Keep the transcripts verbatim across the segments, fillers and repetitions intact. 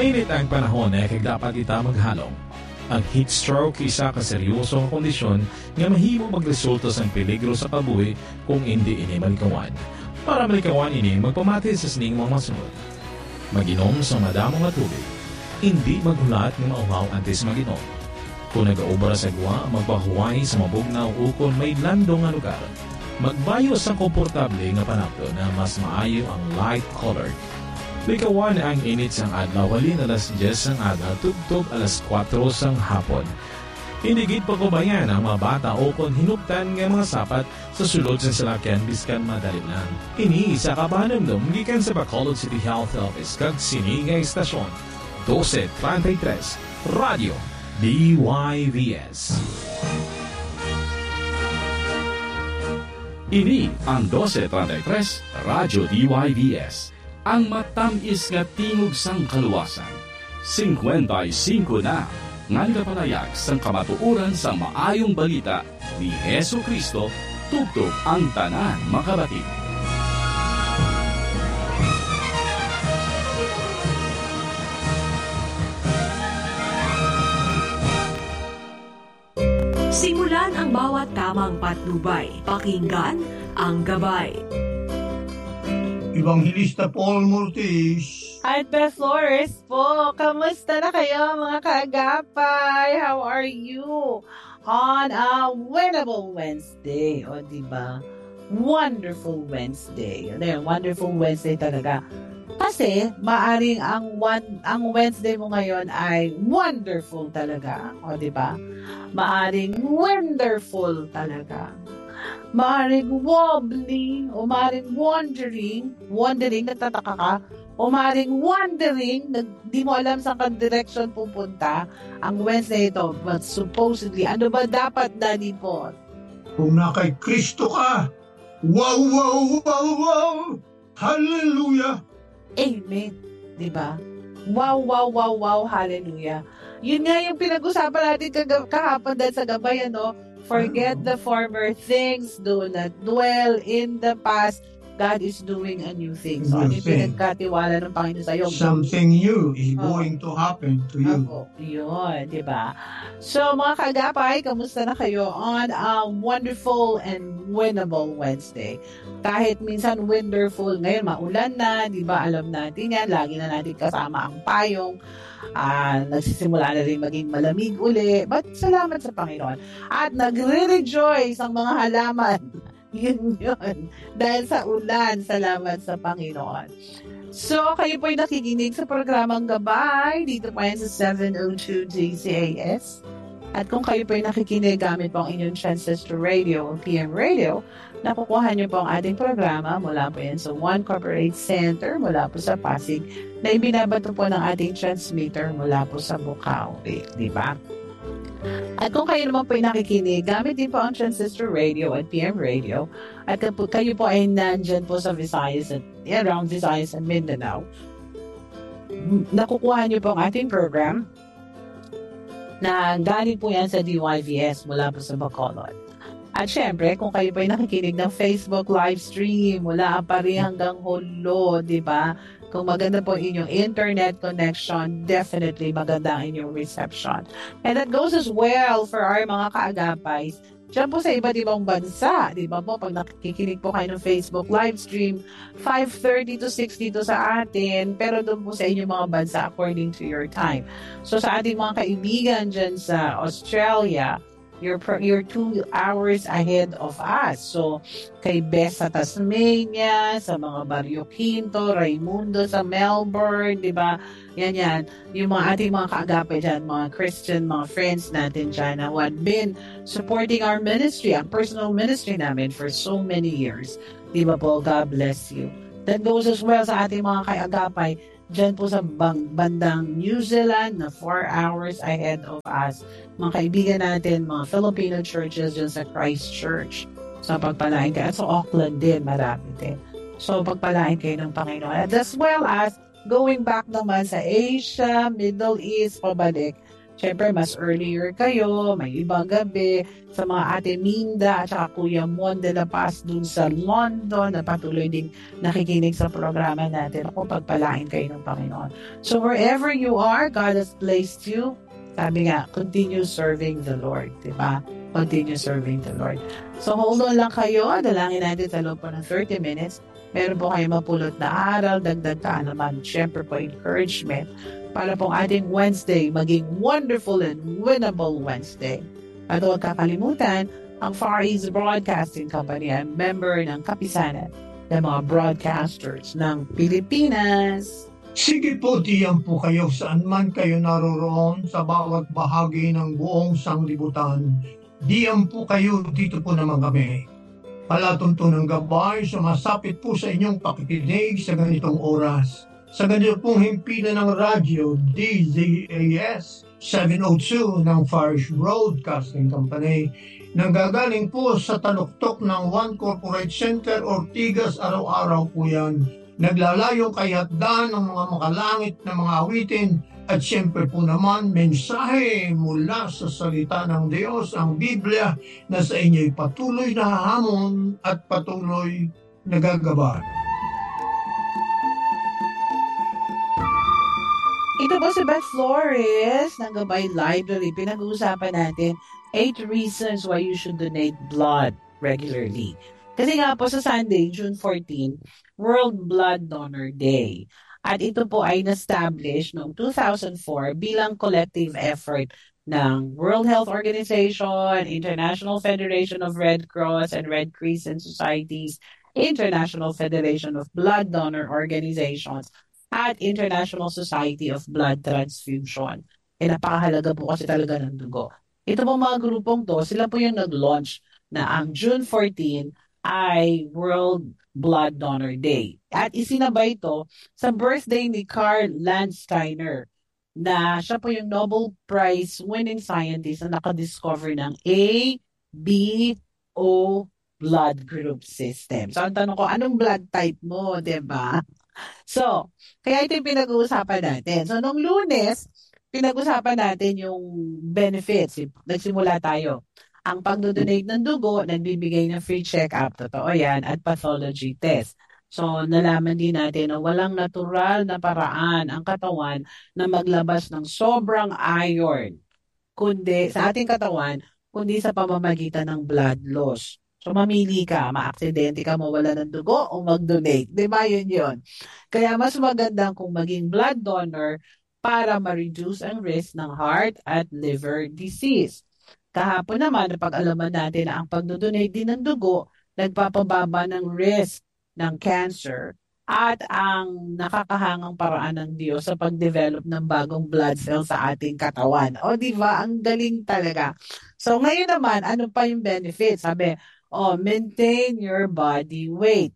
Mainit ang panahon eh kag dapat ita maghalong. Ang heat stroke isa ka seryosong kondisyon nga mahimo magresulta sa peligro sa kabuhi kung hindi ini malikawan. Para malikawan ini, magpamati sa sining mga masunod. Mag-inom sa madamong nga tubig. Hindi maghulat ng mauhaw antes mag-inom. Kung nag-aubra sa gwa, magpahuway sa mabugnaw o kung may landong nga lugar. Magbayo sa komportable nga panapto na mas maayo ang light-colored. Likawan ang init sang adlaw halin alas diyes sang adlaw tugtog alas kwatro sang hapon. Hinigit pa kubayan ang mga bata o kung hinuptan ng mga sapat sa sulod sa salakyan biskan madali lang. Ini isa ka pahanamdom gikan sa Bacolod City Health Office kag sini nga estasyon. twelve thirty-three Radio D Y V S. Ini ang twelve thirty-three Radio D Y V S. Ang matamis nga tingog sang kaluwasan. fifty-five na ngan kapalayag sang kamatuoran sa maayong balita ni Hesu Kristo tugtog ang tanan makabati. Simulan ang bawat tamang patnubay. Pakinggan ang gabay. Evangelista Paul Mortis. At Beth Flores po, kamusta na kayo mga kaagapay? How are you? On a winnable Wednesday, o diba? Wonderful Wednesday. Ano wonderful Wednesday talaga. Kasi, maaring ang one, ang Wednesday mo ngayon ay wonderful talaga. O diba? Maaring wonderful talaga. Maaring wobbly, o maaring wandering, wandering, nagtataka ka, o maaring wandering, nag, di mo alam saan kang direction pupunta, ang Wednesday ito, but supposedly, ano ba dapat dali po? Kung na kay Kristo ka, wow, wow, wow, wow, hallelujah! Amen. Diba? Wow, wow, wow, wow, hallelujah. Yun nga yung pinag-usapan natin kag- kahapon dahil sa gabay, ano? Forget the former things, do not dwell in the past. God is doing a new thing. So, ano yung pinagkatiwala ng Panginoon sa'yo? Something new is oh. going to happen to you. Ako, yun, di ba? So, mga kaagapay, kamusta na kayo on a wonderful and winnable Wednesday? Kahit minsan wonderful, ngayon maulan na, di ba? Alam natin yan, lagi na natin kasama ang payong. Uh, nagsisimula na rin maging malamig uli. But salamat sa Panginoon. At nagre-rejoice ang mga halaman. Yun yun. Dahil sa ulan, salamat sa Panginoon. So, kayo po'y nakikinig sa programang Gabay dito po yan sa seven oh two D C A S. At kung kayo po'y nakikinig gamit po ang inyong transistor radio o P M radio, nakukuha niyo po ang ating programa mula po yan sa One Corporate Center mula po sa Pasig na ibinabato po ng ating transmitter mula po sa Bukawi. Di ba? At kung kayo naman po ay nakikinig, gamit din po ang transistor radio at P M radio. At kayo po ay nandyan po sa Visayas at around Visayas and Mindanao, nakukuha niyo po ang ating program na galing po yan sa D Y V S mula po sa Bacolod. At syempre, kung kayo po ay nakikinig ng Facebook live stream mula Apari hanggang Holo, di ba? Kung maganda po inyong internet connection, definitely maganda ang inyong reception. And that goes as well for our mga kaagapay. Diyan po sa iba't ibang bansa, di ba po, pag nakikinig po kayo ng Facebook live stream, five thirty to six dito sa atin, pero doon po sa inyong mga bansa according to your time. So sa ating mga kaibigan dyan sa Australia, You're, you're two hours ahead of us. So, kay Bess sa Tasmania, sa mga Barrio Quinto, Raimundo sa Melbourne, di ba? Yan yan. Yung mga ating mga kaagapay dyan, mga Christian, mga friends natin dyan na who had been supporting our ministry, ang personal ministry namin for so many years. Di ba po? God bless you. That goes as well sa ating mga kaagapay dyan po sa bang, bandang New Zealand na four hours ahead of us. Mga kaibigan natin, mga Filipino churches dyan sa Christchurch. So, pagpalain kayo. At sa Auckland din, marami din. So, pagpalain kayo ng Panginoon. And as well as, going back naman sa Asia, Middle East, pabalik. Siyempre, mas earlier kayo, may ibang gabi, sa mga Ate Minda at saka Kuya Mon de la Paz dun sa London na patuloy ding nakikinig sa programa natin. Ako, pagpalain kayo ng Panginoon. So wherever you are, God has placed you. Sabi nga, continue serving the Lord. Diba? Continue serving the Lord. So hold on lang kayo. Dalangin natin sa loob po ng thirty minutes. Meron po kayo mapulot na aral, dagdag ka naman. Siyempre po, encouragement para pong ating Wednesday maging wonderful and winnable Wednesday. At huwag kakalimutan, ang Far East Broadcasting Company ay member ng kapisanan ng mga broadcasters ng Pilipinas. Sige po, diyan po kayo saan man kayo naroroon sa bawat bahagi ng buong sanglibutan. Diyan po kayo, dito po naman kami. Palatuntunang gabay, sumasapit po sa inyong pakikinig sa ganitong oras. Sa ganito pong himpilan ng radyo, D Z A S seven oh two ng Far East Broadcasting Company, nanggagaling po sa taluktok ng One Corporate Center, Ortigas, araw-araw po yan. Naglalayong kayatdan ng mga makalangit na mga awitin at siyempre po naman mensahe mula sa salita ng Diyos, ang Biblia, na sa inyo'y patuloy na hahamon at patuloy nagagabay. Ito po si Beth Flores ng Gabay Library. Pinag-uusapan natin eight reasons why you should donate blood regularly. Kasi nga po sa Sunday, June fourteenth, World Blood Donor Day. At ito po ay na-establish noong two thousand four bilang collective effort ng World Health Organization, International Federation of Red Cross and Red Crescent Societies, International Federation of Blood Donor Organizations, at International Society of Blood Transfusion. E napakahalaga po kasi talaga ng dugo. Ito po mga grupong to, sila po yung nag-launch na ang June fourteenth ay World Blood Donor Day. At isinabay ito sa birthday ni Karl Landsteiner na siya po yung Nobel Prize winning scientist na nakadiscover ng A, B, O blood group system. So ang tanong ko, anong blood type mo, diba? So, kaya ito yung pinag-uusapan natin. So, nung Lunes, pinag-uusapan natin yung benefits. Nagsimula tayo. Ang pag-donate ng dugo, nagbibigay ng free check-up, totoo yan, at pathology test. So, nalaman din natin na walang natural na paraan ang katawan na maglabas ng sobrang iron kundi sa ating katawan, kundi sa pamamagitan ng blood loss. So, mamili ka, ma-aksidente ka, mawala ng dugo o mag-donate. Di ba yun yun? Kaya mas magandang kung maging blood donor para ma-reduce ang risk ng heart at liver disease. Kahapon naman, napag-alaman natin na ang pag-donate din ng dugo, nagpapababa ng risk ng cancer at ang nakakahangang paraan ng Diyos sa pag-develop ng bagong blood cells sa ating katawan. O, di ba? Ang galing talaga. So, ngayon naman, ano pa yung benefits? Sabi, oh, maintain your body weight.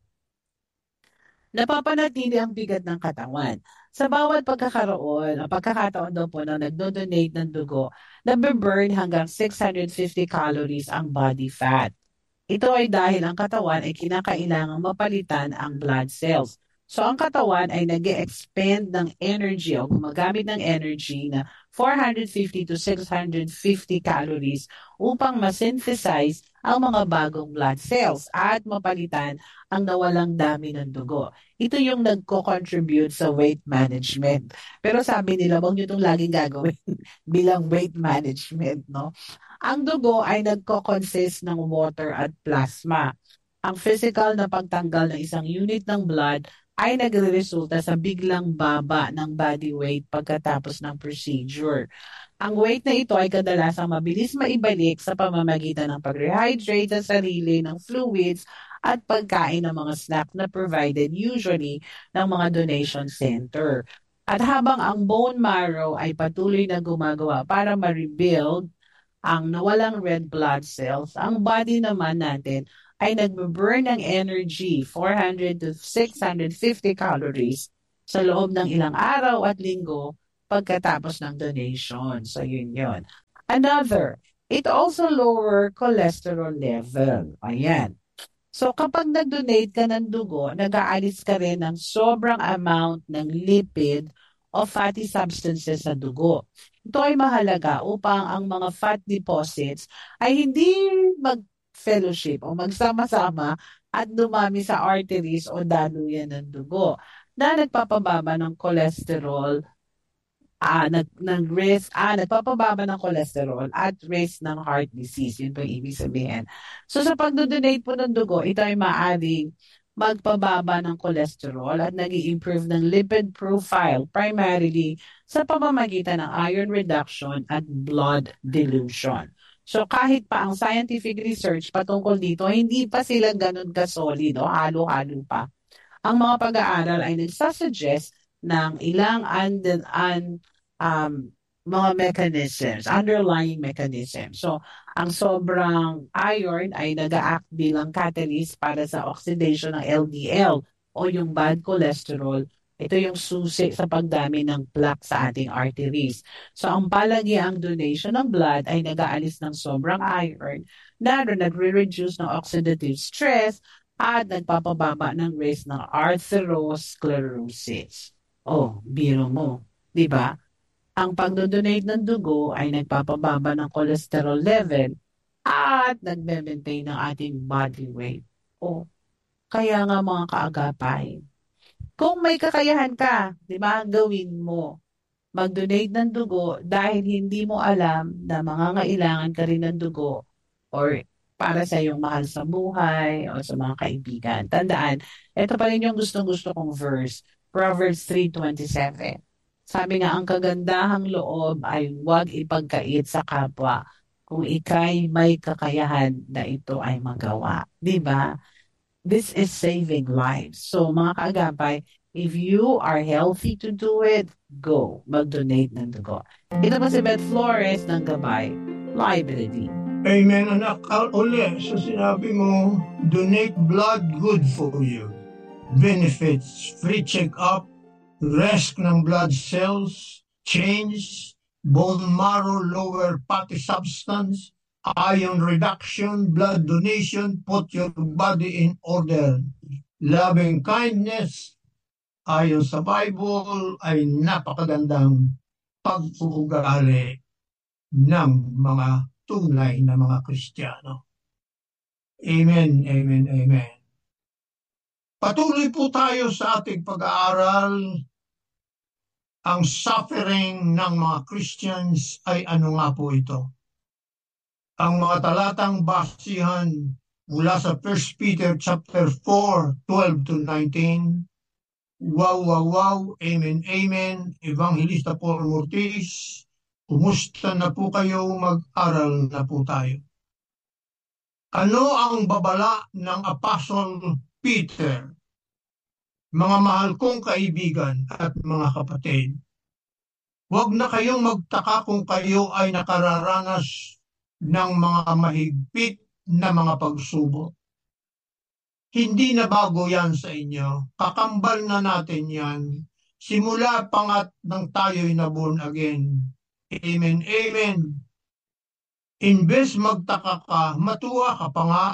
Napapanatili ang bigat ng katawan. Sa bawat pagkakaroon, ang pagkakataon daw po na nagdo-donate ng dugo, nabe-burn hanggang six hundred fifty calories ang body fat. Ito ay dahil ang katawan ay kinakailangang mapalitan ang blood cells. So ang katawan ay nag-expend ng energy o gumagamit ng energy na four hundred fifty to six hundred fifty calories upang ma-synthesize ang mga bagong blood cells at mapalitan ang nawalang dami ng dugo. Ito yung nagko-contribute sa weight management. Pero sabi nila, huwag nyo itong laging gagawin bilang weight management, no? Ang dugo ay nagko-consist ng water at plasma. Ang physical na pagtanggal ng isang unit ng blood ay nagre-resulta sa biglang baba ng body weight pagkatapos ng procedure. Ang weight na ito ay kadalasang mabilis maibalik sa pamamagitan ng pag-rehydrate sa sarili ng fluids at pagkain ng mga snack na provided usually ng mga donation center. At habang ang bone marrow ay patuloy na gumagawa para ma-rebuild ang nawalang red blood cells, ang body naman natin ay nagbe-burn ng energy, four hundred to six hundred fifty calories sa loob ng ilang araw at linggo pagkatapos ng donation. So yun yun. Another, it also lower cholesterol level. Ayan. So kapag nag-donate ka ng dugo, nag-aalis ka rin ng sobrang amount ng lipid o fatty substances sa dugo. Ito ay mahalaga upang ang mga fat deposits ay hindi mag-fellowship o magsama-sama at dumami sa arteries o daluyan ng dugo na nagpapababa ng cholesterol, ah, nag, nag-risk, ah, nagpapababa ng cholesterol at risk ng heart disease. Yun po yung ibig sabihin. So sa pagdodonate po ng dugo, ito ay maaaring magpababa ng cholesterol at nag-i-improve ng lipid profile primarily sa pamamagitan ng iron reduction at blood dilution. So kahit pa ang scientific research patungkol dito, hindi pa sila ganun ka-solid o halo-halo pa. Ang mga pag-aaral ay nagsasuggest ng ilang and, and um, mga mechanisms, underlying mechanisms. So, ang sobrang iron ay nag-act bilang catalyst para sa oxidation ng L D L o yung bad cholesterol. Ito yung susi sa pagdami ng plaque sa ating arteries. So, ang palagiang donation ng blood ay nag-aalis ng sobrang iron na nagre-reduce ng oxidative stress at nagpapababa ng risk ng atherosclerosis. Oh, biro mo, di ba? Ang pagdodonate ng dugo ay nagpapababa ng cholesterol level at nagme-maintain ng ating body weight. O, kaya nga mga kaagapay, kung may kakayahan ka, di ba, gawin mo. Mag-donate ng dugo dahil hindi mo alam na mangangailangan ka rin ng dugo or para sa iyong mahal sa buhay o sa mga kaibigan. Tandaan, ito pa rin yung gustong-gusto kong verse, Proverbs three twenty-seven. Sabi nga, ang kagandahang loob ay huwag ipagkait sa kapwa kung ikay may kakayahan na ito ay magawa. Diba? This is saving lives. So mga kaagapay, if you are healthy to do it, go. Mag-donate ng dugo. Ito pa si Beth Flores ng Gabay Liability. Amen, anak. Uli, sa sinabi mo, donate blood, good for you. Benefits, free check-up, rest ng blood cells, change, bone marrow, lower fatty substance, iron reduction, blood donation, put your body in order. Loving kindness, ayon sa Bible, ay napakagandang pag-uugali ng mga tunay na mga Kristiyano. Amen, amen, amen. Patuloy po tayo sa ating pag-aaral. Ang suffering ng mga Christians ay ano nga po ito? Ang mga talatang basihan mula sa First Peter chapter four, twelve to nineteen. Wow, wow, wow, amen, amen. Evangelista Paul Mortis, kumusta na po kayo? Mag-aral na po tayo. Ano ang babala ng Apostle Peter? Mga mahal kong kaibigan at mga kapatid, huwag na kayong magtaka kung kayo ay nakararanas ng mga mahigpit na mga pagsubok. Hindi na bago yan sa inyo. Kakambal na natin yan. Simula pangat nang tayo'y na born again. Amen, amen. Imbes magtaka ka, matuwa ka pa nga.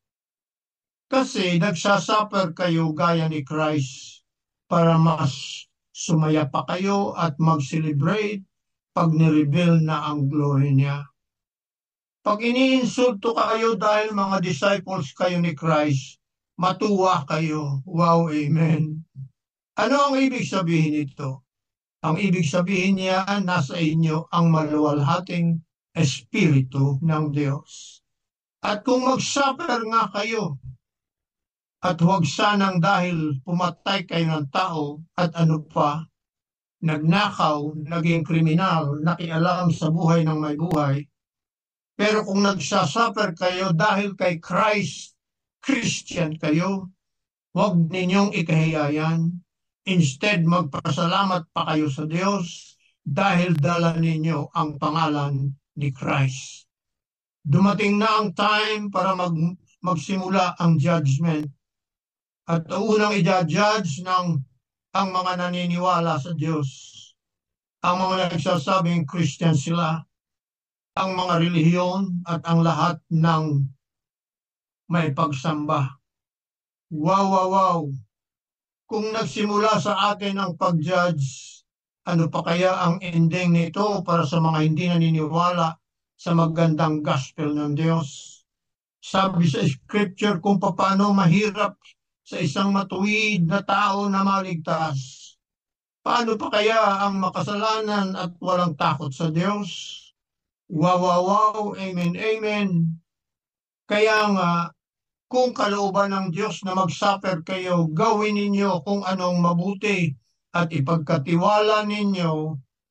Kasi nagsasuffer kayo gaya ni Christ para mas sumaya pa kayo at mag-celebrate pag nireveal na ang glory niya. Pag iniinsulto kayo dahil mga disciples kayo ni Christ, matuwa kayo. Wow, amen. Ano ang ibig sabihin nito? Ang ibig sabihin niya, nasa inyo ang maluwalhating Espiritu ng Diyos. At kung mag-suffer nga kayo, at huwag sanang dahil pumatay kayo ng tao at ano pa, nagnakaw, naging kriminal, nakialam sa buhay ng may buhay. Pero kung nagsasuffer kayo dahil kay Christ, Christian kayo, huwag ninyong ikahiyayan. Instead, magpasalamat pa kayo sa Diyos dahil dala ninyo ang pangalan ni Christ. Dumating na ang time para mag, magsimula ang judgment. At unang i-judge ng ang mga naniniwala sa Diyos, ang mga nagsasabing Christian sila, ang mga relihiyon at ang lahat ng may pagsamba. Wow, wow, wow. Kung nagsimula sa atin ang pag-judge, Ano pa kaya ang ending nito para sa mga hindi naniniwala sa magandang gospel ng Diyos? Sabi sa scripture kung paano mahirap sa isang matuwid na tao na maligtas. Paano pa kaya ang makasalanan at walang takot sa Diyos? Wow, wow, wow, amen, amen. Kaya nga, kung kalooban ng Diyos na mag-suffer kayo, gawin ninyo kung anong mabuti at ipagkatiwala ninyo,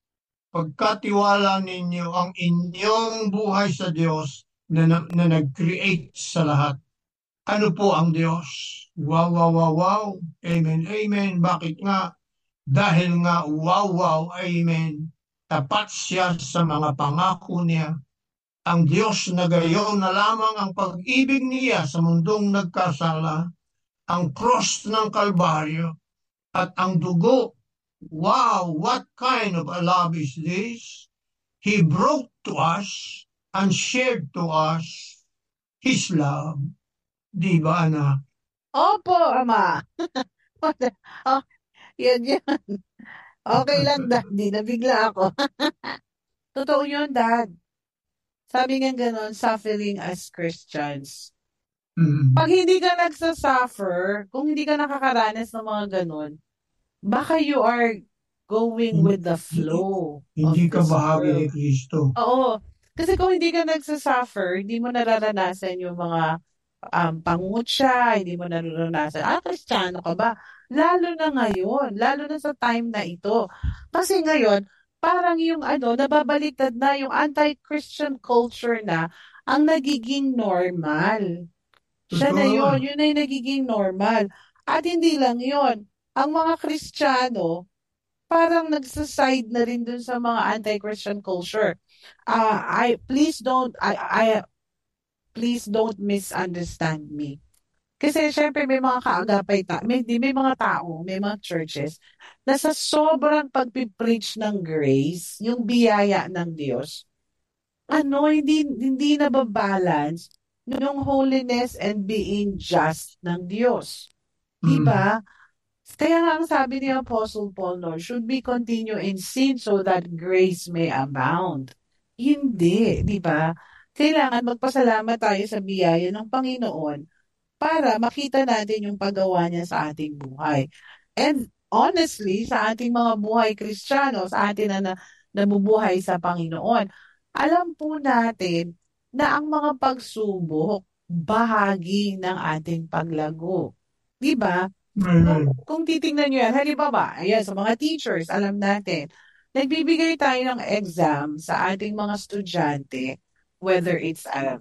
pagkatiwala ninyo ang inyong buhay sa Diyos na, na, na nag-create sa lahat. Ano po ang Diyos? Wow, wow, wow, wow. Amen, amen. Bakit nga? Dahil nga, wow, wow, amen. Tapat siya sa mga pangako niya. Ang Diyos na gayon na lamang ang pag-ibig niya sa mundong nagkasala, ang cross ng Kalbaryo, at ang dugo. Wow, what kind of a love is this? He brought to us and shared to us His love. Di ba, anak? Opo, Ama. oh, yan yan. Okay lang, Daddy. Nabigla ako. Totoo yun, Dad. Sabi nga ganon, suffering as Christians. Mm. Pag hindi ka nagsasuffer, kung hindi ka nakakaranas ng mga ganon, baka you are going with the flow Hindi of ka this bahagi ni world. Kristo. Oo. Kasi kung hindi ka nagsasuffer, hindi mo nararanasan yung mga um, pangutya, hindi mo nararanasan, ah, Kristiyano ka ba? Lalo na ngayon, lalo na sa time na ito. Kasi ngayon, parang yung ano, nababaliktad na yung anti-Christian culture na ang nagiging normal. Siya na Totoo. yun, yun na yung nagiging normal. At hindi lang yun, ang mga Kristiyano, parang nagsaside na rin dun sa mga anti-Christian culture. Uh, I please don't I I please don't misunderstand me. Kasi syempre may mga kaagapay ta may di may mga tao, may mga churches na sa sobrang pagpi-preach ng grace, yung biyaya ng Diyos, ano hindi hindi nababalance yung holiness and being just ng Diyos. Di ba? Kaya nga ang sabi ni Apostle Paul, no, should we continue in sin so that grace may abound? Hindi, di ba? Kailangan magpasalamat tayo sa biyaya ng Panginoon para makita natin yung paggawa niya sa ating buhay. And honestly, sa ating mga buhay Kristiyano, sa atin na, na nabubuhay sa Panginoon, alam po natin na ang mga pagsubok bahagi ng ating paglago. Di ba? Kung, kung titingnan nyo yan, halimbawa, ayan, sa mga teachers, alam natin, nagbibigay tayo ng exam sa ating mga estudyante, whether it's, uh,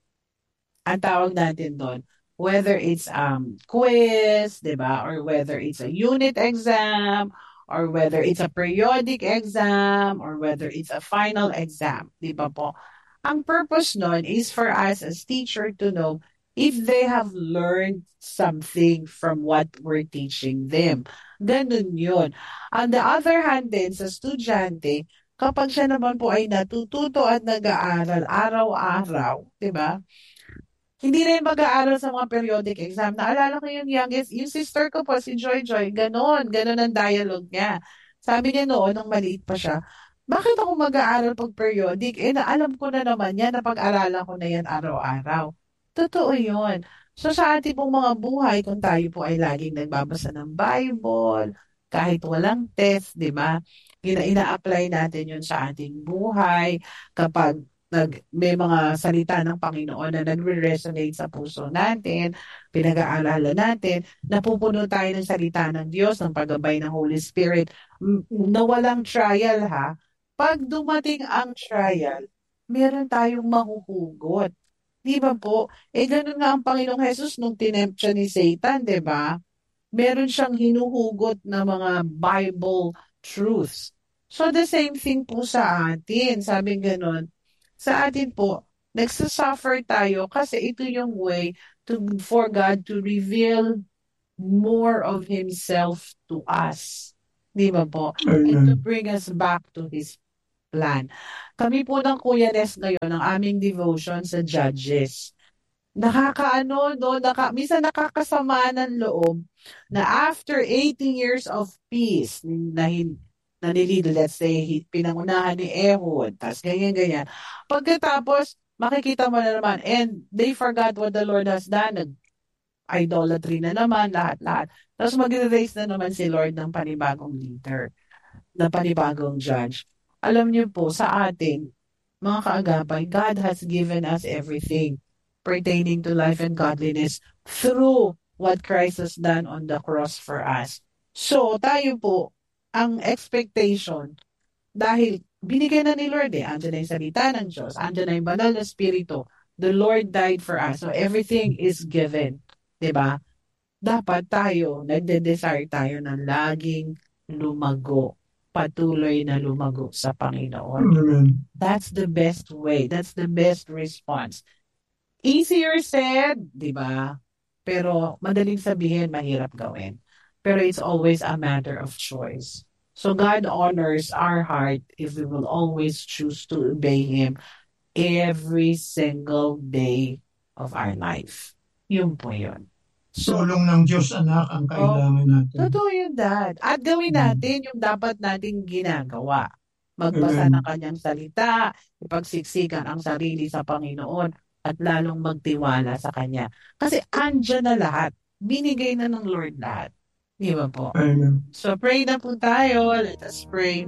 ang tawag natin doon, whether it's um quiz, di ba? Or whether it's a unit exam, or whether it's a periodic exam, or whether it's a final exam, di ba po? Ang purpose nun is for us as teacher to know if they have learned something from what we're teaching them. Ganun yun. On the other hand din, sa estudyante, kapag siya naman po ay natututo at nag-aaral araw-araw, di ba? Hindi rin mag-aaral sa mga periodic exam. Naalala ko yung youngest, yung sister ko po, si Joy Joy, ganon, ganon ang dialogue niya. Sabi niya noon, nung maliit pa siya, bakit ako mag-aaral pag periodic? Eh, naalam ko na naman yan, napag-aralan ko na yan araw-araw. Totoo yun. So sa ating pong mga buhay, kung tayo po ay laging nagbabasa ng Bible, kahit walang test, di ba? Ina- ina-apply natin yun sa ating buhay kapag nag, may mga salita ng Panginoon na nagre-resonate sa puso natin, pinag-aalala natin, napupuno tayo ng salita ng Diyos, ng paggabay ng Holy Spirit, na walang trial ha. Pag dumating ang trial, meron tayong mahuhugot. Di ba po? Eh, ganun nga ang Panginoong Jesus nung tinempt siya ni Satan, di ba? Meron siyang hinuhugot na mga Bible truths. So, the same thing po sa atin. Sabi ganun, sa atin po, nagsasuffer tayo kasi ito yung way to, for God to reveal more of Himself to us. Di ba po? And to bring us back to His plan. Kami po ng Kuya Nes ngayon, ang aming devotion sa Judges. Nakakaano, no? Naka, minsan nakakasama ng loob na after eighty years of peace, na nanilid, let's say, hi- pinangunahan ni Ehud, tas ganyan-ganyan. Pagkatapos, makikita mo na naman, and they forgot what the Lord has done. Nag-idolatry na naman, lahat-lahat. Tapos mag-raise na naman si Lord ng panibagong leader, na panibagong judge. Alam niyo po, sa atin, mga kaagapay, God has given us everything pertaining to life and godliness through what Christ has done on the cross for us. So, tayo po, ang expectation, dahil binigay na ni Lord eh, andyan na yung salita ng Diyos, andyan na yung banal na spirito, the Lord died for us, so everything is given. Diba? Dapat tayo, nagde-desire tayo na laging lumago, patuloy na lumago sa Panginoon. Amen. That's the best way. That's the best response. Easier said, di ba? Pero madaling sabihin, mahirap gawin. Pero it's always a matter of choice. So God honors our heart if we will always choose to obey Him every single day of our life. Yun po yun. So, Tulong ng Diyos, anak, ang kailangan natin. totoo yun, Dad. At gawin natin yung dapat nating ginagawa. Magbasa Amen. ng kanyang salita, ipagsiksikan ang sarili sa Panginoon, at lalong magtiwala sa Kanya. Kasi andyan na lahat. Binigay na ng Lord lahat. Di ba po? Amen. So pray na po tayo. Let us pray.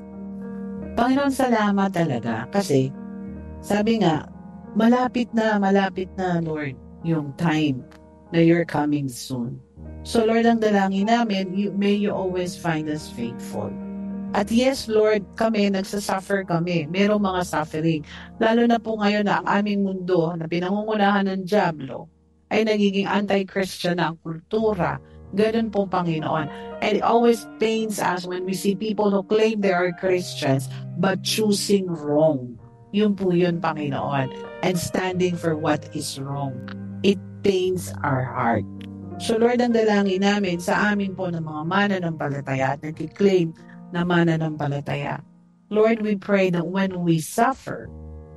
Panginoon, salamat talaga. Kasi, sabi nga, malapit na, malapit na, Lord, yung time na you're coming soon. So Lord, ang dalangin namin, you, may you always find us faithful. At yes, Lord, kami, nagsasuffer kami. Merong mga suffering. Lalo na po ngayon na ang aming mundo na pinangungunahan ng dyablo ay nagiging anti-Christian na ang kultura. Ganun po, Panginoon. And it always pains us when we see people who claim they are Christians but choosing wrong. Yun po yun, Panginoon. And standing for what is wrong. It pains our heart. So Lord, ang dalangin namin sa amin po ng mga mananampalataya at nag-claim na mananampalataya. Lord, we pray that when we suffer,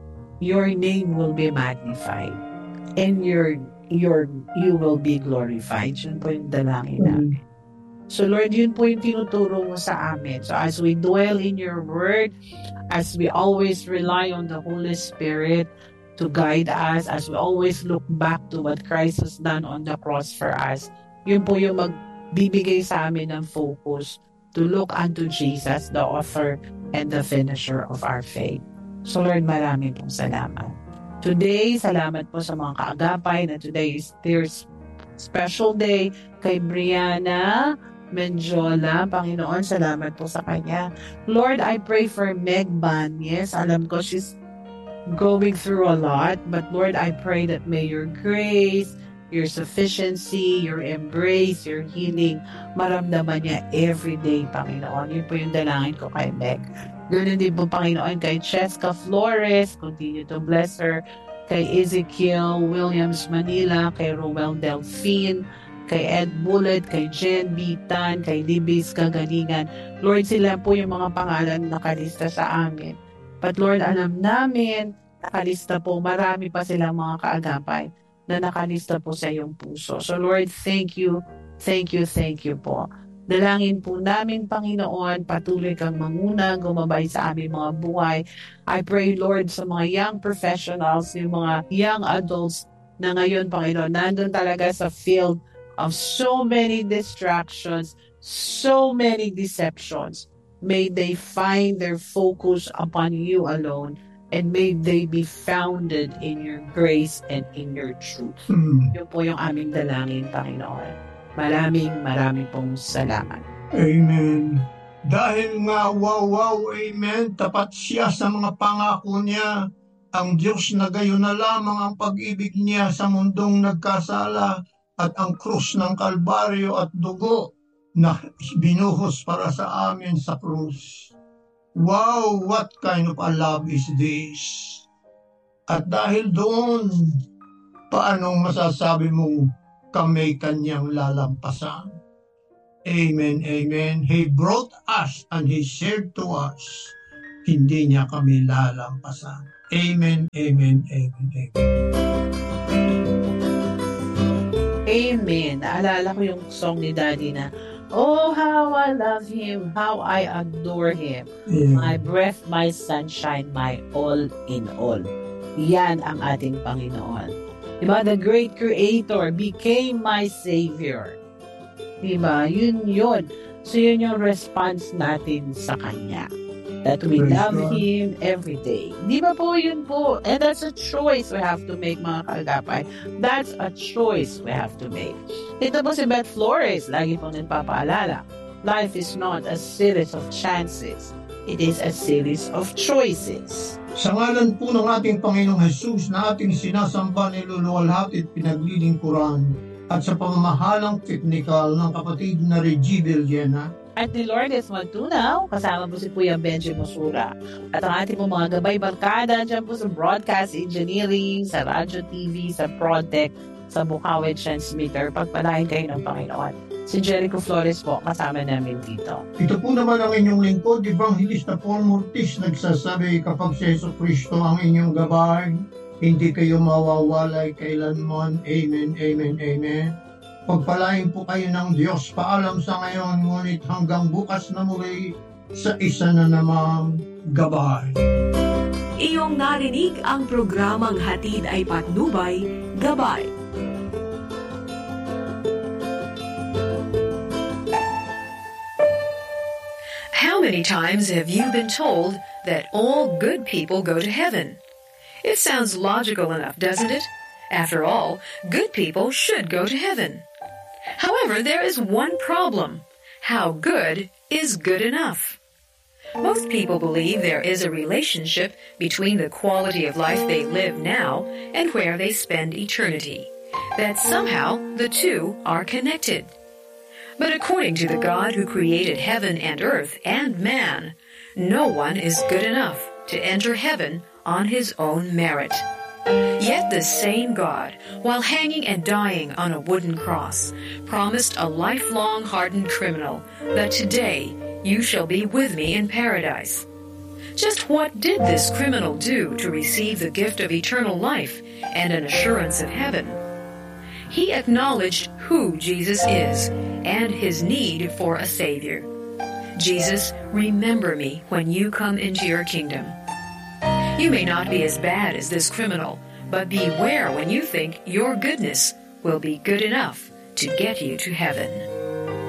your name will be magnified and your your you will be glorified. Yun po yung dalangin namin. So Lord, yun po yung tinuturo mo sa amin. So as we dwell in your word, as we always rely on the Holy Spirit to guide us, as we always look back to what Christ has done on the cross for us, yun po yung magbibigay sa amin ng focus to look unto Jesus, the author and the finisher of our faith. So Lord, marami pong salamat. Today, salamat po sa mga kaagapay na today is their special day kay Brianna Menjola. Panginoon, salamat po sa kanya. Lord, I pray for Meg Banyes. Alam ko she's going through a lot, but Lord, I pray that may your grace, your sufficiency, your embrace, your healing, maramdaman niya every day, Panginoon. Yun po yung dalangin ko kay Meg. Ganun din po, Panginoon, kay Cheska Flores, continue to bless her, kay Ezekiel Williams Manila, kay Roel Delphine, kay Ed Bullet, kay Jen Bitan, kay Libis Kagalingan. Lord, sila po yung mga pangalan na nakalista sa amin. But Lord, alam namin, nakalista po, marami pa silang mga kaagapay na nakalista po sa iyong puso. So Lord, thank you, thank you, thank you po. Dalangin po namin, Panginoon, patuloy kang manguna, gumabay sa aming mga buhay. I pray, Lord, sa mga young professionals, yung mga young adults na ngayon, Panginoon, nandun talaga sa field of so many distractions, so many deceptions. May they find their focus upon you alone, and may they be founded in your grace and in your truth. Mm. Yun po yung aming dalangin, Panginoon. Maraming, maraming pong salamat. Amen. Dahil nga, wow, wow, amen, tapat siya sa mga pangako niya. Ang Diyos na gayon na lamang ang pag-ibig niya sa mundong nagkasala at ang krus ng Kalbaryo at dugo na binuhos para sa amin sa krus. Wow, what kind of a love is this? At dahil doon, paano masasabi mong kami kanyang lalampasan? Amen, amen. He brought us and He shared to us. Hindi niya kami lalampasan. Amen, amen, amen, amen. Amen. Naalala ko yung song ni Daddy na Oh, how I love Him, how I adore Him. Yeah. My breath, my sunshine, my all in all. Yan ang ating Panginoon. Diba? The great Creator became my Savior. Diba? Yun yun. So yun yung response natin sa Kanya. That we Praise love God. Him every day. Di ba po yun po? And that's a choice we have to make, mga kaagapay. That's a choice we have to make. Ito po si Beth Flores, lagi pong nagpapaalala. Life is not a series of chances. It is a series of choices. Sa ngalan po ng ating Panginoong Jesus na ating sinasamba, niluluwalhati at pinaglilingkuran at sa pamamahalang technical ng kapatid na Reggie Villena, At ni Lourdes Magtunaw, kasama po si Kuya Benji Musura. At ang ating po mga gabay barkada dyan po sa broadcast engineering, sa radyo T V, sa Prodtech, sa Bukawi Transmitter. Pagpalain kayo ng Panginoon. Si Jericho Flores po, kasama namin dito. ito po naman ang inyong lingkod, Evangelista Paul Mortis, nagsasabi, kapag si Yesu Cristo ang inyong gabay, hindi kayo mawawalay kailanman. Amen, amen, amen. Pagpalain po kayo ng Diyos. Paalam sa ngayon, ngunit hanggang bukas na muli sa isa na namang gabay. Iyong narinig ang programang hatid ay patnubay, Gabay. How many times have you been told that all good people go to heaven? It sounds logical enough, doesn't it? After all, good people should go to heaven. However, there is one problem. How good is good enough? Most people believe there is a relationship between the quality of life they live now and where they spend eternity. That somehow the two are connected. But according to the God who created heaven and earth and man, no one is good enough to enter heaven on his own merit. Yet the same God, while hanging and dying on a wooden cross, promised a lifelong hardened criminal that today you shall be with me in paradise. Just what did this criminal do to receive the gift of eternal life and an assurance of heaven? He acknowledged who Jesus is and his need for a Savior. Jesus, remember me when you come into your kingdom. You may not be as bad as this criminal, but beware when you think your goodness will be good enough to get you to heaven.